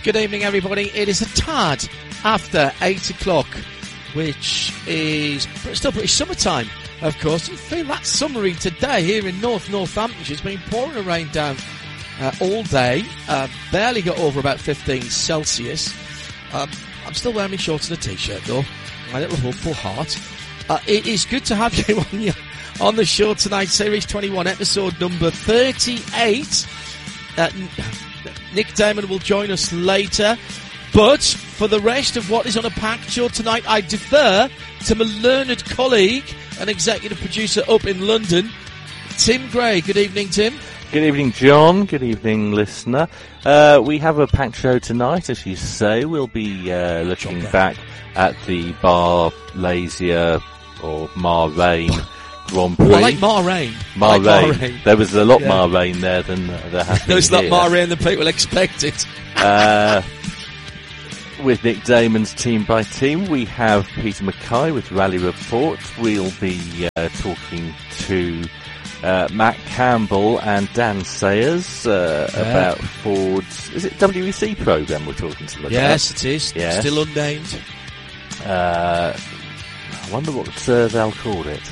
Good evening, everybody. It is a tad after 8 o'clock, which is still pretty summertime, of course. You feel that summery today here in Northamptonshire. It's been pouring rain down all day. Barely got over about 15 Celsius. I'm still wearing my shorts and a t-shirt, though. My little hopeful heart. It is good to have you on the show tonight. Series 21, episode number 38. Nick Damon will join us later. But for the rest of what is on a packed show tonight, I defer to my learned colleague and executive producer up in London, Tim Gray. Good evening, Tim. Good evening, John. Good evening, listener. We have a packed show tonight, as you say. We'll be looking back at the Bar-Lasia or Bahrain Grand Prix. I like Bahrain. Bahrain. There was a lot more rain there than there has been. There was a lot more rain than people expected. With Nick Damon's Team by Team, we have Peter Mackay with Rally Report. We'll be talking to Matt Campbell and Dan Sayers about Ford's, is it WEC programme we're talking to them about? Yes, it is. Yes. Still unnamed. I wonder what they'll call it.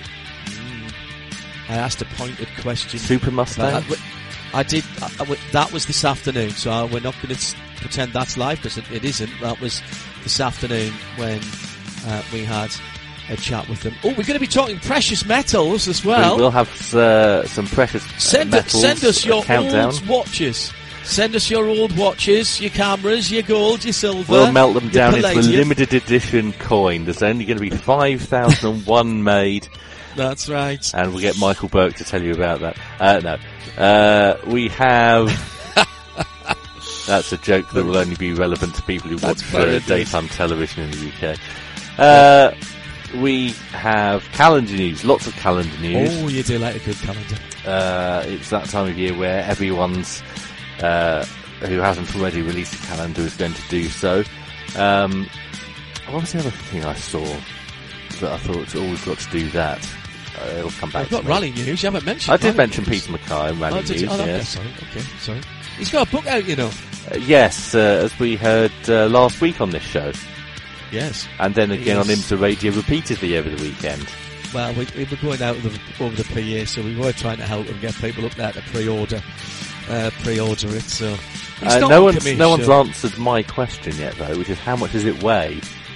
I asked a pointed question. Super Mustang? I did. That was this afternoon, so we're not going to pretend that's live, because it isn't. That was this afternoon when we had a chat with them. Oh, we're going to be talking precious metals as well. We will have some precious metals. Send us your countdown. old watches. Send us your old watches, your cameras, your gold, your silver. We'll melt them down palladium. into a limited edition coin. There's only going to be 5,001 made. That's right. And we'll get Michael Burke to tell you about that. No. We have... That's a joke that will only be relevant to people who watch daytime television in the UK. We have calendar news, lots of calendar news. Oh, you do like a good calendar. It's that time of year where everyone's who hasn't already released a calendar is going to do so. What was the other thing I saw that I thought, we've got to do that? It'll come back. I've got rally news. You haven't mentioned. I did mention Peter Mackay and rally news. Yes. Sorry. He's got a book out, you know. Yes, as we heard last week on this show. Yes. And then again on IMSA Radio repeatedly over the weekend. Well, we were going out over the PA, so we were trying to help and get people up there to pre-order it. So no one's answered my question yet, though, which is how much does it weigh?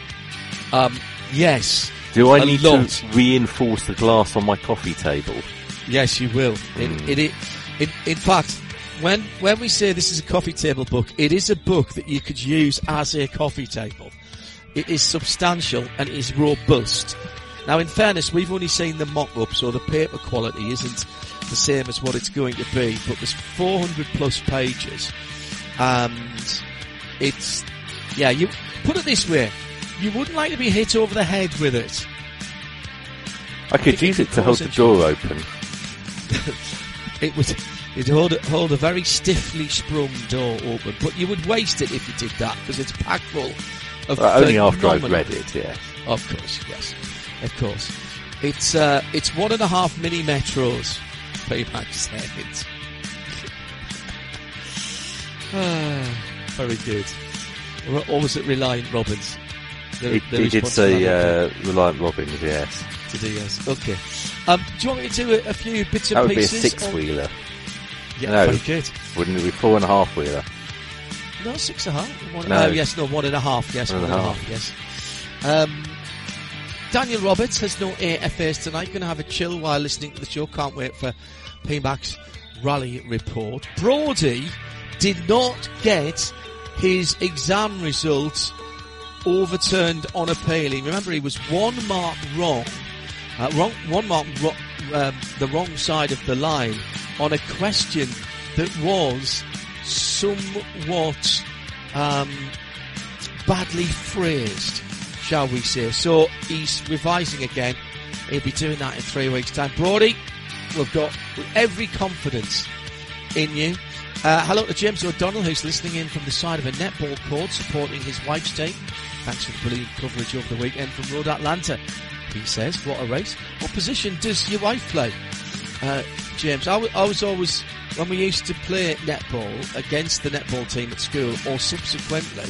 Yes. Do I need to reinforce the glass on my coffee table? Yes, you will. In fact, when we say this is a coffee table book, it is a book that you could use as a coffee table. It is substantial and it is robust. Now, in fairness, we've only seen the mock-up, so the paper quality isn't the same as what it's going to be, but there's 400 plus pages. And it's, you put it this way, you wouldn't like to be hit over the head with it. I could use it to hold the door open. It'd hold a very stiffly sprung door open, but you would waste it if you did that, because it's packed full of only after I've read it, yes. Of course, yes. Of course. It's 1.5 mini metros, Payback said. Very good. We're always at Reliant Robins. He did say Reliant Robins, yes. Today, yes. Okay. Do you want me to do a few bits and pieces? That would be a six-wheeler. Yeah, no, very good. Wouldn't it be 4.5-wheeler? No, 6.5. No. Yes, no, 1.5. Yes, 1.5. Yes. Daniel Roberts has no AFAs tonight. Going to have a chill while listening to the show. Can't wait for P-Mac's rally report. Brody did not get his exam results overturned on appealing. Remember, he was one mark wrong. The wrong side of the line on a question that was somewhat badly phrased, shall we say. So he's revising again. He'll be doing that in 3 weeks' time. Brody, we've got every confidence in you. Hello to James O'Donnell, who's listening in from the side of a netball court, supporting his wife's team. Thanks for the brilliant coverage over the weekend from Road Atlanta. He says, what a race. What position does your wife play? James, I was always when we used to play netball against the netball team at school, or subsequently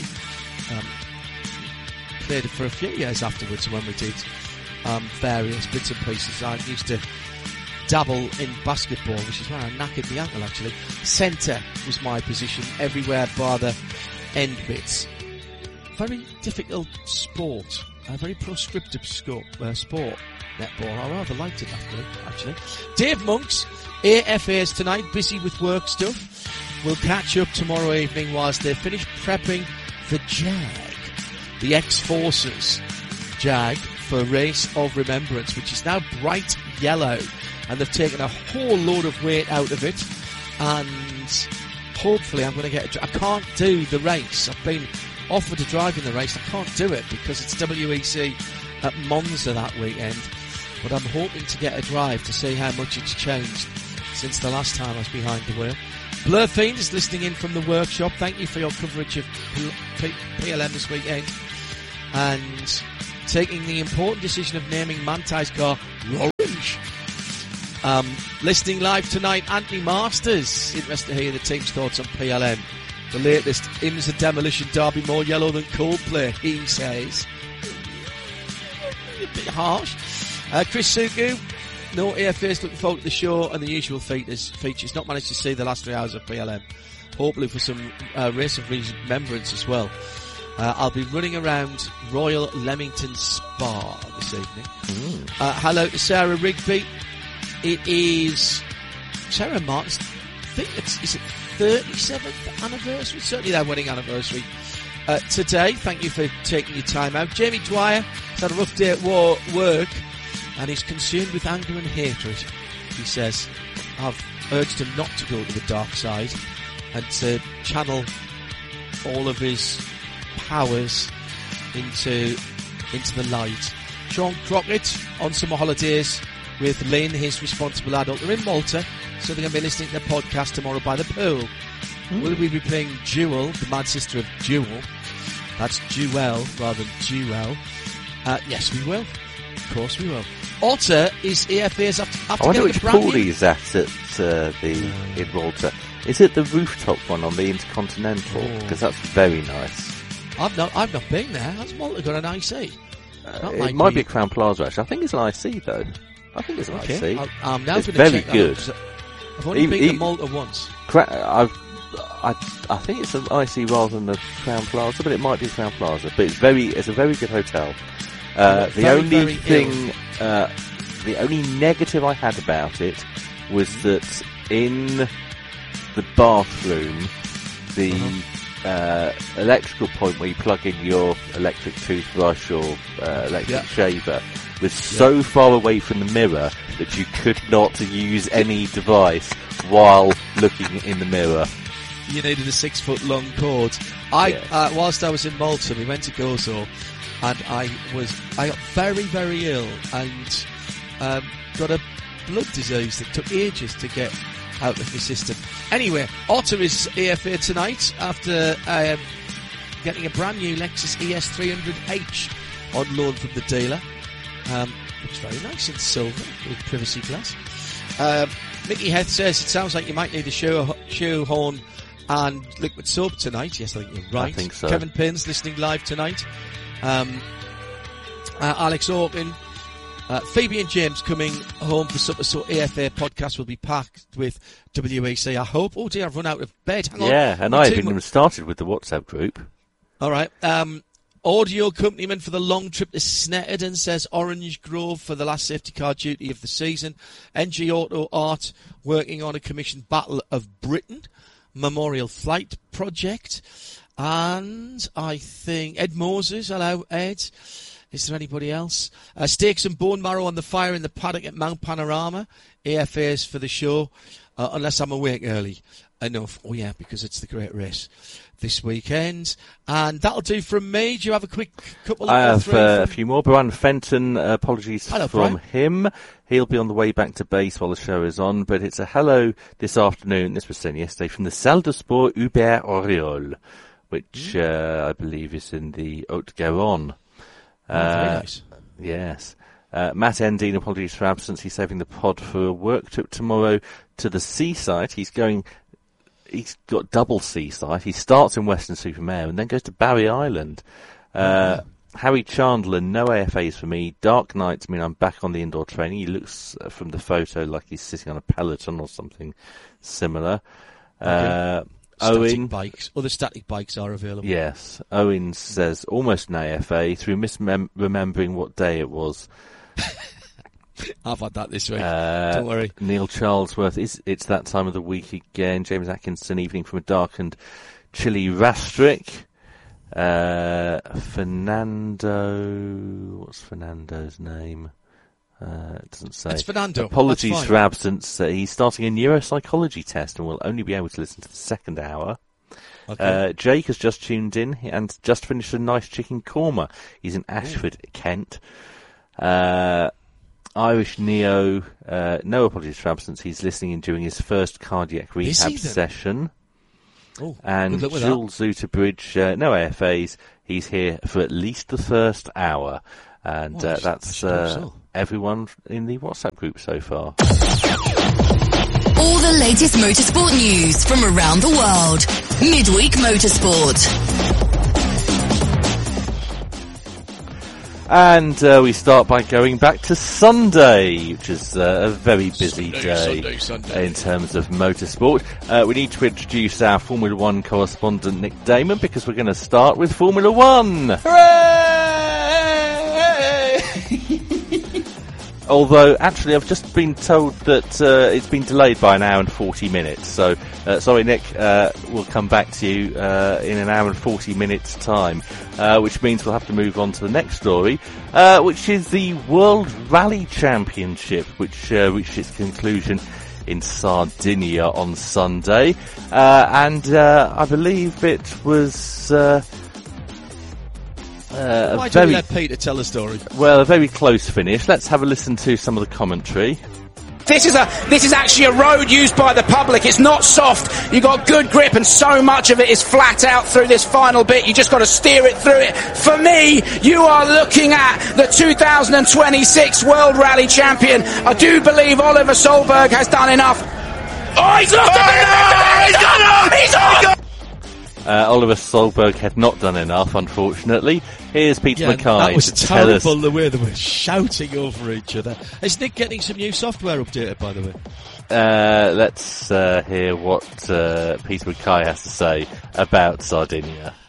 played for a few years afterwards when we did various bits and pieces. I used to dabble in basketball, which is where I knackered the ankle actually. Centre was my position, everywhere bar the end bits. Very difficult sport, a very proscriptive sport, netball. I rather liked it actually. Dave Monks, AFA's tonight, busy with work stuff. We'll catch up tomorrow evening whilst they finish prepping the JAG, the X-Forces JAG, for Race of Remembrance, which is now bright yellow, and they've taken a whole load of weight out of it, and hopefully I'm going to get I can't do the race. I've been offered to drive in the race. I can't do it because it's WEC at Monza that weekend, but I'm hoping to get a drive to see how much it's changed since the last time I was behind the wheel. Blur Fiend is listening in from the workshop. Thank you for your coverage of PLM this weekend, and taking the important decision of naming Mantai's car Orange. Listening live tonight, Anthony Masters. Interested to hear the team's thoughts on PLM. The latest IMSA Demolition Derby, more yellow than Coldplay, he says. A bit harsh. Chris Suku, no AFA's looking forward to the show and the usual features. Not managed to see the last 3 hours of PLM. Hopefully for some Race of Remembrance as well. I'll be running around Royal Leamington Spa this evening. Hello to Sarah Rigby. It is Sarah Martin's, I think is it 37th anniversary? Certainly their wedding anniversary today. Thank you for taking your time out. Jamie Dwyer has had a rough day at work and is consumed with anger and hatred. He says, I've urged him not to go to the dark side and to channel all of his powers into the light. Sean Crockett on summer holidays with Lynn, his responsible adult. They're in Malta, so they're going to be listening to the podcast tomorrow by the pool. Will we be playing Jewel, the mad sister of Jewel? That's Jewel rather than Jewel. Yes, we will. Of course we will. Otter is EFA's after I wonder which pool he's at in Malta. Is it the rooftop one on the Intercontinental? Because that's very nice. I've not been there. Has Malta got an IC? It might be a Crown Plaza actually. I think it's an IC though. I think it's an IC. I'm now it's going to very check good. I've only been to Malta once. I think it's an IC rather than a Crown Plaza, but it might be a Crown Plaza. But it's a very good hotel. The only negative I had about it was that in the bathroom, the electrical point where you plug in your electric toothbrush or electric shaver was so far away from the mirror that you could not use any device while looking in the mirror. You needed a 6 foot long cord. Whilst I was in Malta, we went to Gozo, and I got very, very ill and got a blood disease that took ages to get out of my system. Anyway, Otter is AFA tonight after getting a brand new Lexus ES300H on loan from the dealer. Looks very nice in silver with privacy glass. Mickey Heth says it sounds like you might need a shoehorn and liquid soap tonight. Yes, I think you're right. I think so. Kevin Pins listening live tonight. Alex Orkin. Phoebe and James coming home for supper, so AFA podcast will be packed with WEC, I hope. Oh dear, I've run out of bed. Hang on. Yeah, and I haven't even started with the WhatsApp group. Alright. Audio accompaniment for the long trip to Snetterton, says Orange Grove, for the last safety car duty of the season. NG Auto Art working on a commissioned Battle of Britain Memorial Flight project. And I think Ed Moses, hello Ed. Is there anybody else? Steaks and bone marrow on the fire in the paddock at Mount Panorama. AFA's for the show, unless I'm awake early enough. Oh yeah, because it's the great race this weekend. And that'll do from me. Do you have a quick couple of... I have a few more. Brian Fenton, apologies from him. He'll be on the way back to base while the show is on, but it's a hello this afternoon, this was sent yesterday, from the Salle de Sport Hubert Auriol, which I believe is in the Haute-Garonne. Very nice. Yes. Matt Endine, apologies for absence. He's saving the pod for a work trip tomorrow to the seaside. He's got double seaside. He starts in Weston-super-Mare and then goes to Barry Island. Harry Chandler, no AFAs for me. Dark Nights mean I'm back on the indoor training. He looks from the photo like he's sitting on a Peloton or something similar. Owen, other static bikes are available. Yes. Owen says almost an AFA through misremembering what day it was. I've had that this week. Don't worry. Neil Charlesworth, it's that time of the week again. James Atkinson, evening from a darkened, chilly Rastrick. Fernando, what's Fernando's name? It doesn't say. It's Fernando. Apologies for absence. He's starting a neuropsychology test and will only be able to listen to the second hour. Okay. Jake has just tuned in and just finished a nice chicken korma. He's in Ashford, Kent. Irish Neo, no apologies for absence. He's listening in during his first cardiac rehab session. Oh, and Jules Zuterbridge, no AFAs. He's here for at least the first hour. And that's everyone in the WhatsApp group so far. All the latest motorsport news from around the world. Midweek Motorsport. And we start by going back to Sunday, which is a very busy day in terms of motorsport. We need to introduce our Formula One correspondent, Nick Damon, because we're going to start with Formula One. Hooray! Although, actually, I've just been told that it's been delayed by an hour and 40 minutes. So, sorry, Nick, we'll come back to you in an hour and 40 minutes' time, which means we'll have to move on to the next story, which is the World Rally Championship, which reached its conclusion in Sardinia on Sunday. And I believe it was... Why don't we let Peter tell the story? Well, a very close finish. Let's have a listen to some of the commentary. This is actually a road used by the public. It's not soft. You got good grip, and so much of it is flat out through this final bit. You just got to steer it through it. For me, you are looking at the 2026 World Rally Champion. I do believe Oliver Solberg has done enough. Oh, he's not done enough! He's done enough! He's on! Oliver Solberg had not done enough, unfortunately. Here's Peter Mackay. That was to tell us terrible, the way they were shouting over each other. Is Nick getting some new software updated, by the way? Let's hear what Peter Mackay has to say about Sardinia.